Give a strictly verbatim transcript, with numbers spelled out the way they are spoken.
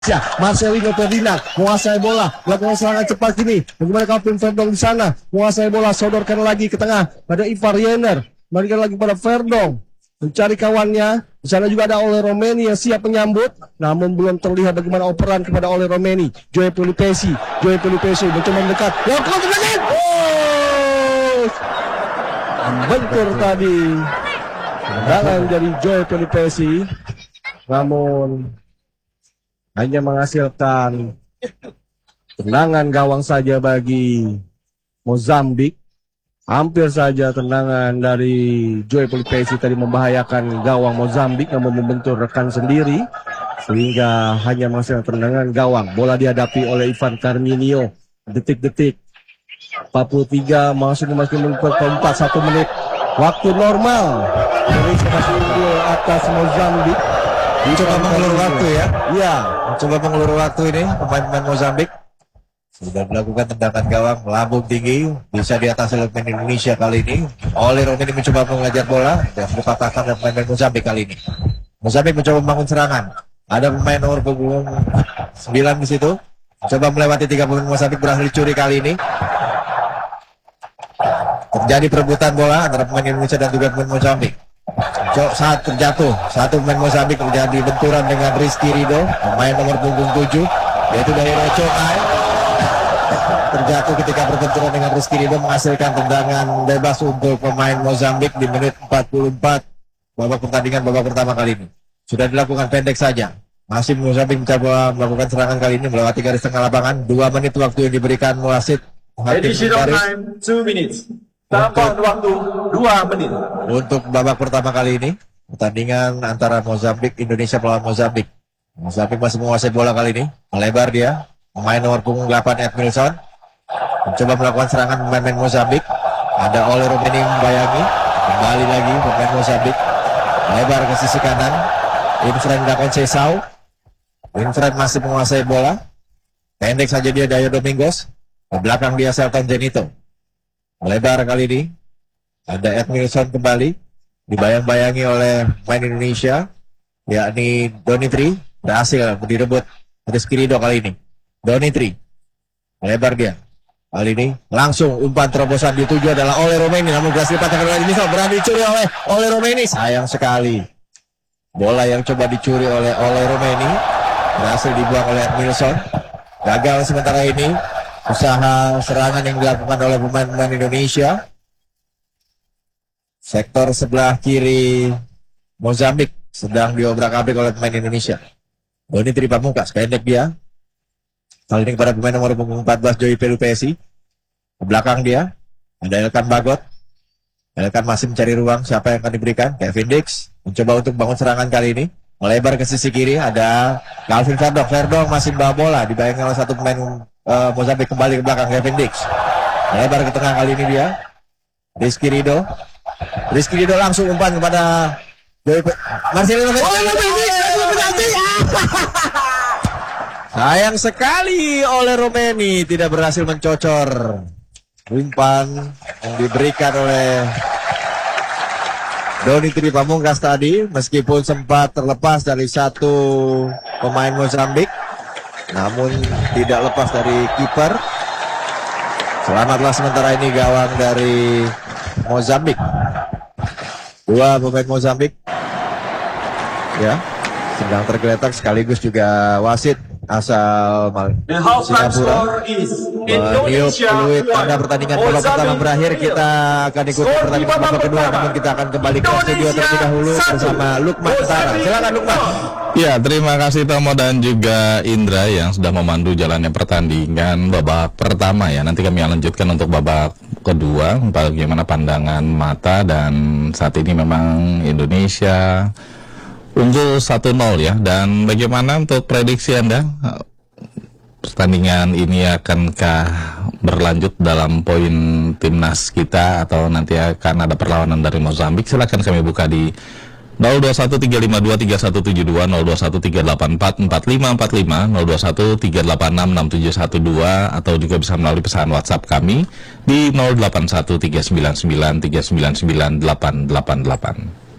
Ya, Marcelino Ferdinand menguasai bola, melakukan serangan cepat kini. Bagaimana Calvin Verdong di sana, menguasai bola, sodorkan lagi ke tengah pada Ivar Jenner, berikan lagi pada Verdong, mencari kawannya. Di sana juga ada Ole Romeni yang siap menyambut, namun belum terlihat bagaimana operan kepada Ole Romeni. Joe Pelupesi, Joe Pelupesi mencoba mendekat, lakukan tendangan. Oh, bentur tadi, tendangan dari Joe Pelupesi, namun hanya menghasilkan tendangan gawang saja bagi Mozambik. Hampir saja tendangan dari Joe Pelupesi tadi membahayakan gawang Mozambik, namun membentur rekan sendiri sehingga hanya menghasilkan tendangan gawang. Bola dihadapi oleh Ivan Carminio. Detik-detik empat puluh tiga masuk memasuki menit keempat, satu menit waktu normal. Indonesia masih unggul atas Mozambik. Coba mengulur waktu ya. Iya, coba mengulur waktu ini pemain-pemain Mozambik. Sudah melakukan tendangan gawang melambung tinggi, bisa diatasi oleh pemain Indonesia kali ini. Ole Romeni mencoba mengejar bola dan dipatahkan oleh pemain Mozambik kali ini. Mozambik mencoba membangun serangan. Ada pemain nomor punggung sembilan di situ. Coba melewati tiga pemain Mozambik, berhasil dicuri kali ini. Terjadi perebutan bola antara pemain Indonesia dan juga pemain Mozambik. Saat terjatuh, satu pemain Mozambik terjadi benturan dengan Rizky Rido, pemain nomor punggung tujuh, yaitu dari Roconai. Terjatuh ketika berbenturan dengan Rizky Rido, menghasilkan tendangan bebas untuk pemain Mozambik di menit empat puluh empat babak pertandingan babak pertama kali ini. Sudah dilakukan pendek saja. Masih Mozambik mencoba melakukan serangan kali ini melewati garis tengah lapangan. Dua menit waktu yang diberikan wasit. Additional time two minutes. Tambahan waktu dua menit. Untuk babak pertama kali ini, pertandingan antara Mozambik Indonesia melawan Mozambik. Mozambik masih menguasai bola kali ini, melebar dia. Pemain nomor punggung delapan Edmilson mencoba melakukan serangan pemain Mozambik. Ada Ole Romeni membayangi, kembali lagi pemain Mozambik, melebar ke sisi kanan. Winfred melakukan Sesau. Winfred masih menguasai bola. Pendek saja dia Dayo Domingos. Di belakang dia Selton Jenito. Melebar kali ini. Ada Edmilson kembali. Dibayang-bayangi oleh pemain Indonesia, yakni Donitri. Berhasil direbut Rizky Rido kali ini. Donitri. Melebar dia. Kali ini langsung umpan terobosan dituju adalah Ole Romeni. Namun berhasil patahkan oleh Edmilson. Berani dicuri oleh Ole Romeni. Sayang sekali. Bola yang coba dicuri oleh Ole Romeni berhasil dibuang oleh Edmilson. Gagal sementara ini usaha serangan yang dilakukan oleh pemain-pemain Indonesia. Sektor sebelah kiri Mozambik sedang diobrak-abrik oleh pemain Indonesia. Donitri Pamungkas, pendek dia. Kali ini kepada pemain nomor punggung empat belas Joey Pelupesi. Ke belakang dia ada Elkan Bagot. Elkan masih mencari ruang siapa yang akan diberikan. Kevin Dix mencoba untuk bangun serangan kali ini. Melebar ke sisi kiri ada Calvin Verdong. Verdong masih membawa bola, dibayangkan oleh satu pemain uh, Mozambik. Kembali ke belakang Kevin Dix. Melebar ke tengah kali ini dia. Rizky Rido. Rizky Rido langsung umpan kepada Marcelino. Sayang sekali oleh Romeni tidak berhasil mencocor umpan yang diberikan oleh Donitri Pamungkas tadi, meskipun sempat terlepas dari satu pemain Mozambik, namun tidak lepas dari kiper. Selamatlah sementara ini gawang dari Mozambik. Dua pemain Mozambik ya sedang tergeletak, sekaligus juga wasit asal Singapura meniup peluit tanda pertandingan babak pertama berakhir. Kita akan ikuti pertandingan babak kedua, namun kita akan kembali ke studio terlebih dahulu bersama Lukman Utara. Silakan Lukman. Ya, terima kasih Tomo dan juga Indra yang sudah memandu jalannya pertandingan babak pertama ya. Nanti kami lanjutkan untuk babak kedua, bagaimana pandangan mata, dan saat ini memang Indonesia unggul satu nol ya. Dan bagaimana untuk prediksi Anda? Pertandingan ini akankah berlanjut dalam poin timnas kita atau nanti akan ada perlawanan dari Mozambik? Silakan kami buka di nol dua satu tiga lima dua tiga satu tujuh dua, nol dua satu tiga delapan empat empat lima empat lima, nol dua satu tiga delapan enam enam tujuh satu dua, atau juga bisa melalui pesan WhatsApp kami di nol delapan satu tiga sembilan sembilan tiga sembilan sembilan delapan delapan delapan.